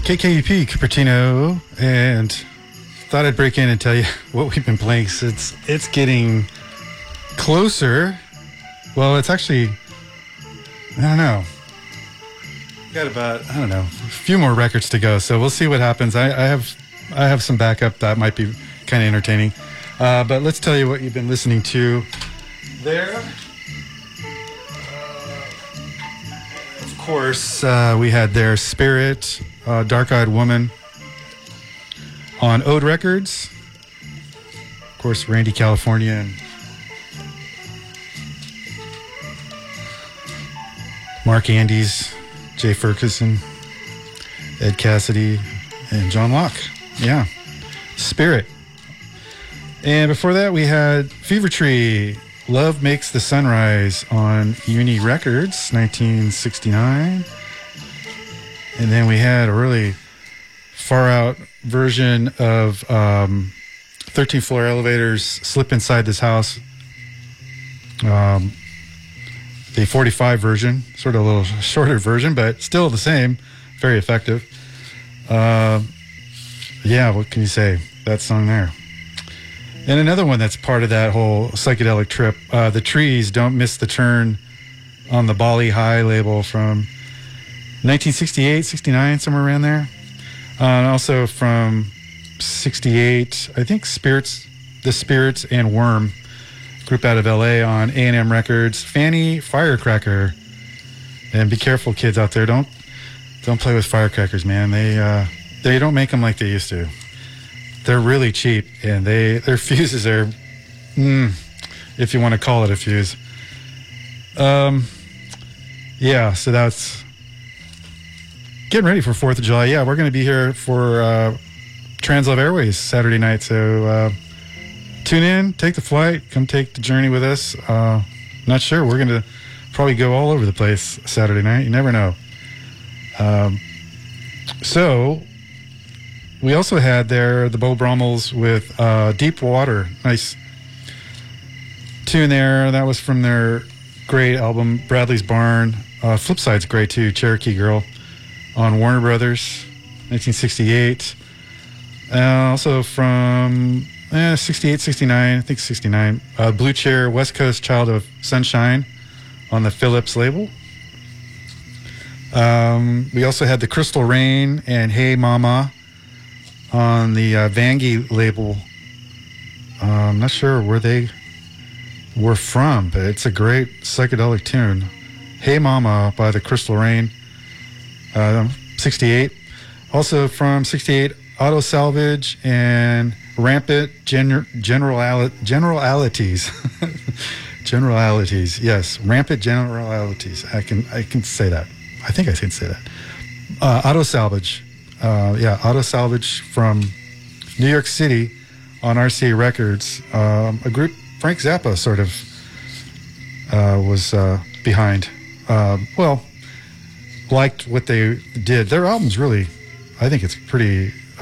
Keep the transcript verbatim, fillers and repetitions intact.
K K U P, Cupertino, and thought I'd break in and tell you what we've been playing since it's getting closer. Well, it's actually, I don't know. Got about, I don't know, a few more records to go, so we'll see what happens. I, I have I have some backup that might be kind of entertaining. Uh, but let's tell you what you've been listening to there. Uh, of course, uh, we had their Spirit, uh, Dark-Eyed Woman on Ode Records. Of course, Randy California and Mark Andes, Jay Ferguson, Ed Cassidy, and John Locke. Yeah, Spirit. And before that, we had Fever Tree, Love Makes the Sunrise on Uni Records, nineteen sixty-nine. And then we had a really far-out version of um, thirteenth Floor Elevators, Slip Inside This House. Um, the forty-five version, sort of a little shorter version, but still the same, very effective. Uh, yeah, what can you say? That song there. And another one that's part of that whole psychedelic trip, uh, The Trees, Don't Miss the Turn on the Bali High label from nineteen sixty-eight, sixty-nine, somewhere around there. Uh, and also from sixty-eight, I think Spirits, The Spirits and Worm, group out of L A on A and M Records, Fanny Firecracker. And be careful, kids out there. Don't don't play with firecrackers, man. They uh, they don't make them like they used to. They're really cheap, and they their fuses are, mm, if you want to call it a fuse. Um, yeah, so that's getting ready for fourth of July. Yeah, we're going to be here for uh, Translove Airways Saturday night, so uh, tune in, take the flight, come take the journey with us. Uh, not sure. We're going to probably go all over the place Saturday night. You never know. Um, so... We also had there the Beau Brummels with uh, Deep Water. Nice tune there. That was from their great album, Bradley's Barn. Uh, Flipside's great too, Cherokee Girl on Warner Brothers, nineteen sixty-eight. Uh, also from eh, sixty-eight, sixty-nine, I think sixty-nine. Uh, Blue Chair, West Coast Child of Sunshine on the Philips label. Um, we also had the Crystal Rain and Hey Mama on the uh, Vangie label. Uh, I'm not sure where they were from, but it's a great psychedelic tune. Hey Mama by the Crystal Rain, uh, sixty-eight. Also from sixty-eight, Auto Salvage and Rampant Gen- General- Generalities. Generalities, yes. Rampant Generalities. I can I can say that. I think I can say that. Uh, Auto Salvage. Uh, yeah, Auto Salvage from New York City on R C A Records. Um, a group Frank Zappa sort of uh, was uh, behind. Uh, well, liked what they did. Their album's really, I think it's pretty